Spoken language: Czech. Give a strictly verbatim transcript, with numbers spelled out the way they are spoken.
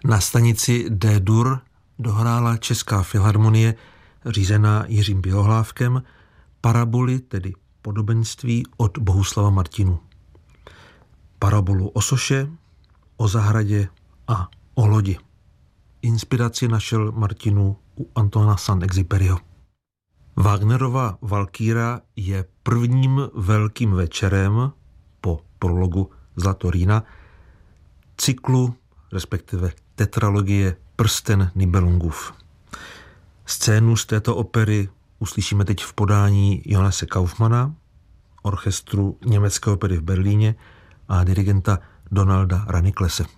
Na stanici D-dur dohrála Česká filharmonie, řízená Jiřím Bělohlávkem, paraboly, tedy podobenství od Bohuslava Martinů. Parabolu o soše, o zahradě a o lodi. Inspiraci našel Martinů u Antoana Saint-Exupéryho. Wagnerova Valkýra je prvním velkým večerem po prologu Zlatorína cyklu, respektive tetralogie Prsten Nibelungův. Scénu z této opery uslyšíme teď v podání Johannese Kaufmanna, orchestru Německé opery v Berlíně a dirigenta Donalda Raniklese.